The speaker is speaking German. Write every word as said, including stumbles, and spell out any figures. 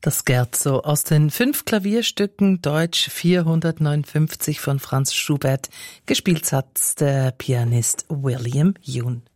Das Scherzo aus den fünf Klavierstücken Deutsch vierhundertneunundfünfzig von Franz Schubert. Gespielt hat der Pianist William Yoon.